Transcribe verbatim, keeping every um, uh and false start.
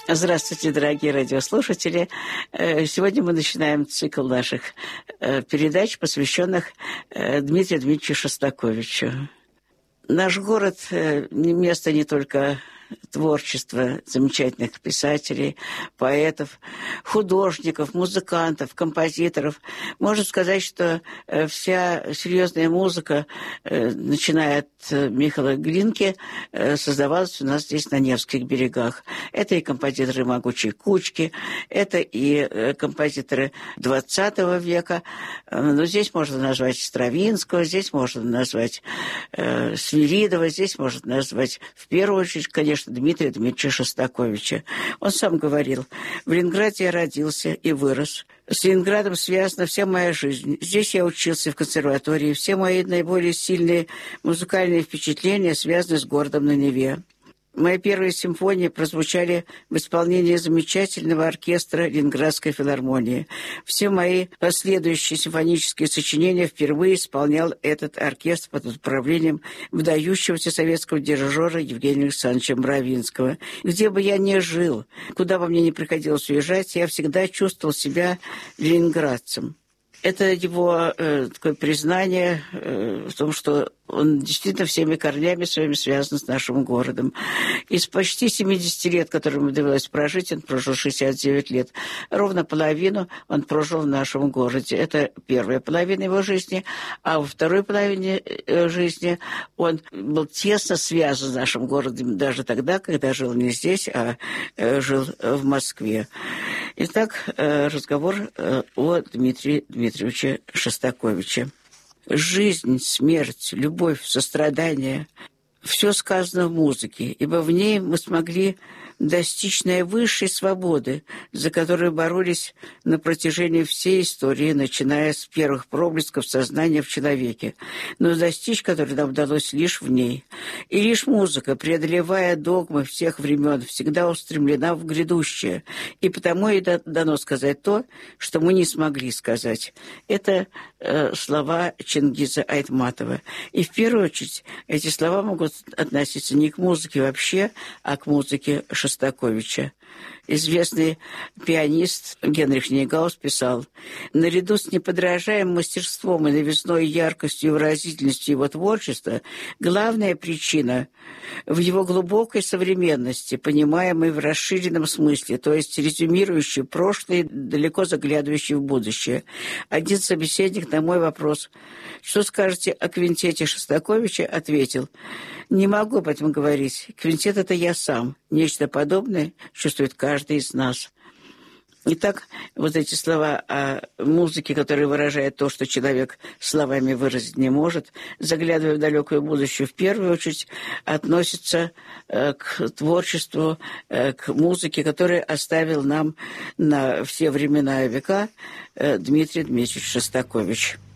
Здравствуйте, дорогие радиослушатели. Сегодня мы начинаем цикл наших передач, посвященных Дмитрию Дмитриевичу Шостаковичу. Наш город – место не только творчества замечательных писателей, поэтов, художников, музыкантов, композиторов. Можно сказать, что вся серьезная музыка, начиная от Михаила Глинки, создавалась у нас здесь на Невских берегах. Это и композиторы «Могучей кучки», это и композиторы двадцатого века. Но здесь можно назвать Стравинского, здесь можно назвать э, Свиридова, здесь можно назвать, в первую очередь, конечно, Дмитрия Дмитриевича Шостаковича. Он сам говорил: в Ленинграде я родился и вырос. С Ленинградом связана вся моя жизнь. Здесь я учился в консерватории. Все мои наиболее сильные музыкальные впечатления связаны с городом на Неве. Мои первые симфонии прозвучали в исполнении замечательного оркестра Ленинградской филармонии. Все мои последующие симфонические сочинения впервые исполнял этот оркестр под управлением выдающегося советского дирижера Евгения Александровича Мравинского. Где бы я ни жил, куда бы мне ни приходилось уезжать, я всегда чувствовал себя ленинградцем. Это его э, такое признание э, в том, что он действительно всеми корнями своими связан с нашим городом. Из почти семидесяти лет, которые ему довелось прожить, он прожил шестьдесят девять лет, ровно половину он прожил в нашем городе. Это первая половина его жизни. А во второй половине жизни он был тесно связан с нашим городом даже тогда, когда жил не здесь, а жил в Москве. Итак, разговор о Дмитрии Дмитриевиче Шостаковиче. Жизнь, смерть, любовь, сострадание – все сказано в музыке, ибо в ней мы смогли достичь наивысшей свободы, за которую боролись на протяжении всей истории, начиная с первых проблесков сознания в человеке, но достичь которой нам удалось лишь в ней. И лишь музыка, преодолевая догмы всех времен, всегда устремлена в грядущее, и потому и дано сказать то, что мы не смогли сказать. Это э, слова Чингиза Айтматова. И в первую очередь эти слова могут относиться не к музыке вообще, а к музыке Шостаковича. Известный пианист Генрих Нейгаус писал: «Наряду с неподражаемым мастерством и новизной яркостью и выразительностью его творчества главная причина в его глубокой современности, понимаемой в расширенном смысле, то есть резюмирующей прошлое и далеко заглядывающей в будущее». Один собеседник на мой вопрос: «Что скажете о квинтете Шостаковича?» ответил: «Не могу об этом говорить. Квинтет — это я сам. Нечто подобное чувствует каждый из нас». Итак, вот эти слова о музыке, которые выражают то, что человек словами выразить не может, заглядывая в далекое будущее, в первую очередь относятся э, к творчеству, э, к музыке, которую оставил нам на все времена и века э, Дмитрий Дмитриевич Шостакович.